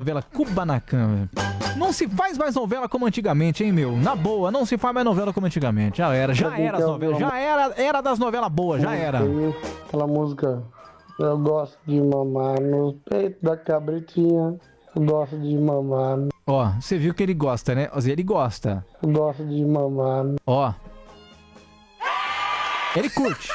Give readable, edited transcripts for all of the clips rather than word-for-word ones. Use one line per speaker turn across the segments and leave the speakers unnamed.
novela Kubanacan. Não se faz mais novela como antigamente, hein, meu? Na boa, não se faz mais novela como antigamente. Já era as novelas. Já era das novelas boas, já era.
Aquela música, eu gosto de mamar no peito da cabritinha. Eu gosto de mamar.
Ó, você viu que ele gosta, né? Ele gosta.
Eu gosto de mamar.
Ó. Ele curte.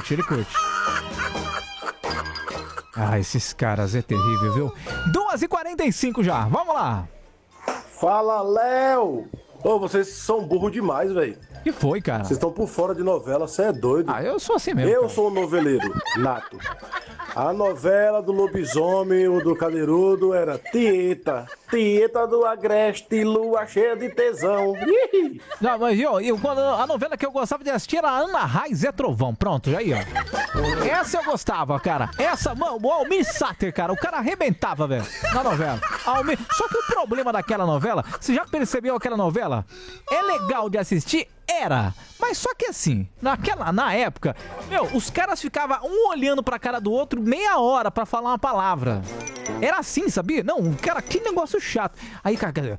Ah, esses caras é terrível, viu? 2h45 já, vamos lá.
Fala, Léo! Ô, vocês são burro demais, velho.
Que foi, cara?
Vocês estão por fora de novela, você é doido.
Ah, eu sou assim mesmo.
Eu sou um noveleiro, nato. A novela do lobisomem ou do cadeirudo era Tieta do Agreste, lua cheia de tesão.
Não, mas a novela que eu gostava de assistir era Ana Raiz Zé Trovão. Pronto, já aí, ó. Essa eu gostava, cara. Essa, mano, o Almir Sater, cara. O cara arrebentava, velho, na novela. Só que o problema daquela novela, você já percebeu aquela novela? É legal de assistir? Era, mas só que assim, na época, meu, os caras ficavam um olhando pra cara do outro meia hora pra falar uma palavra. Era assim, sabia? Não, cara, que negócio chato. Aí, cara,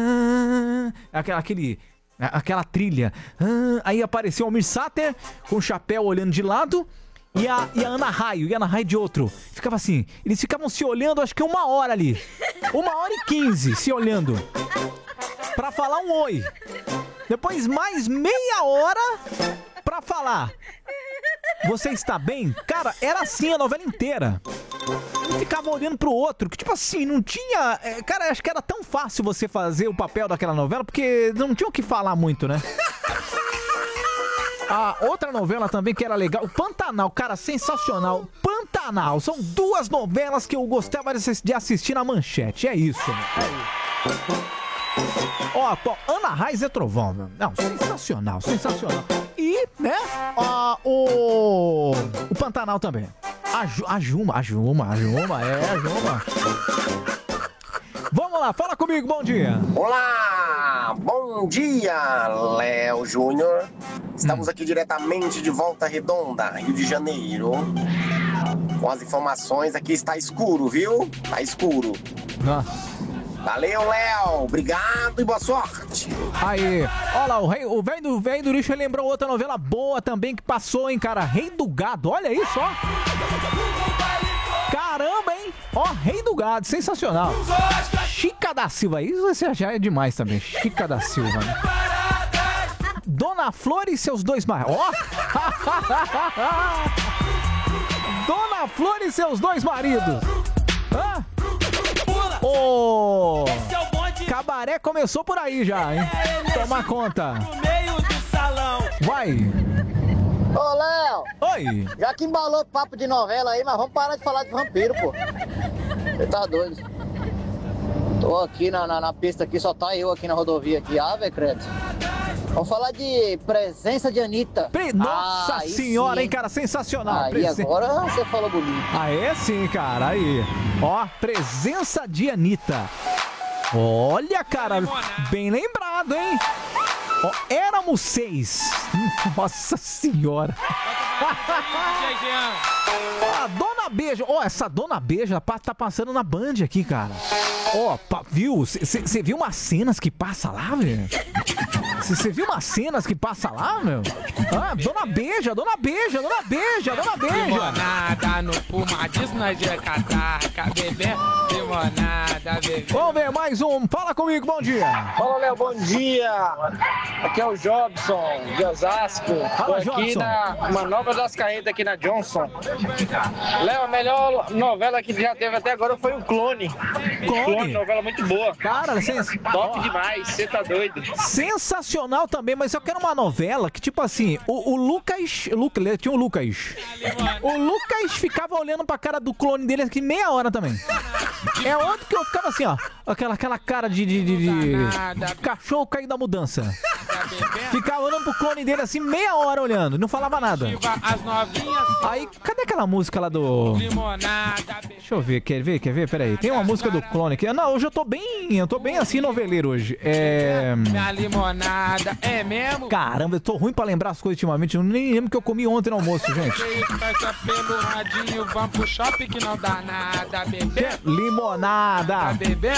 aquela trilha. Aí apareceu o Almir Sater com o chapéu olhando de lado e a Ana Raio de outro. Ficava assim, eles ficavam se olhando acho que 1 hora ali. 1h15 se olhando pra falar um oi. Depois mais meia hora pra falar você está bem? Cara, era assim a novela inteira. Um ficava olhando pro outro, que tipo assim, não tinha... cara, acho que era tão fácil você fazer o papel daquela novela, porque não tinha o que falar muito, né? A outra novela também que era legal, o Pantanal, cara, sensacional. Pantanal, são 2 novelas que eu gostava de assistir na Manchete, é isso, né? Ó, Ana Raiz é Trovão, meu. Não, sensacional. E, né, o Pantanal também. A Juma. Vamos lá, fala comigo, bom dia.
Olá, bom dia, Léo Júnior. Estamos aqui diretamente de Volta Redonda, Rio de Janeiro. Com as informações, aqui está escuro, viu? Tá escuro.
Nossa.
Valeu, Léo. Obrigado e boa sorte.
Aí, olha lá, o velho do lixo lembrou outra novela boa também que passou, hein, cara. Rei do Gado, olha isso, ó. Caramba, hein. Ó, Rei do Gado, sensacional. Chica da Silva, isso já é demais também. Chica da Silva, né? Dona Flor e seus 2 maridos. Ó. Dona Flor e seus 2 maridos. Hã? Ô, Cabaré começou por aí já, hein? Toma conta. No meio do salão. Vai.
Ô, Léo.
Oi.
Já que embalou papo de novela aí, mas vamos parar de falar de vampiro, pô. Você tá doido. Tô aqui na pista aqui, só tá eu aqui na rodovia aqui. Ave, credo. Vamos falar de Presença de Anitta.
Nossa senhora, sim, hein, cara, sensacional.
Aí agora você falou bonito.
Aí sim, cara, aí. Ó, Presença de Anitta. Olha, cara, bem lembrado, hein? Ó, éramos 6. Nossa senhora. A Dona Beija. Ó, essa Dona Beija tá passando na Band aqui, cara. Ó, viu? Você viu umas cenas que passa lá, velho? Você viu umas cenas que passa lá, meu? Ah, Dona Beija.
Limonada no Pumadis, nós é catraca, bebê. Limonada, bebê.
Vamos ver mais um. Fala comigo, bom dia.
Fala, Léo, bom dia. Aqui é o Jobson, de Osasco. Tô aqui na Manobra das Carretas, aqui na Johnson. Léo, a melhor novela que já teve até agora foi o Clone. Clone, novela muito boa.
Cara,
top demais, você tá doido.
Sensacional também, mas eu quero uma novela que, tipo assim, o Lucas, tinha um Lucas. O Lucas ficava olhando pra cara do clone dele aqui meia hora também. É outro que eu ficava assim, ó. Aquela cara de cachorro caído da mudança. Ficava olhando pro clone dele assim, meia hora olhando, não falava nada. Aí, cadê aquela música lá do... Deixa eu ver, quer ver? Peraí, tem uma música do clone aqui. Não, hoje eu tô bem assim noveleiro hoje.
Minha limonada, é mesmo?
Caramba, eu tô ruim pra lembrar as coisas ultimamente. Eu nem lembro que eu comi ontem no almoço, gente.
Pelo radinho, vamos pro shopping que não dá nada, bebê.
Limonada.
Bebê.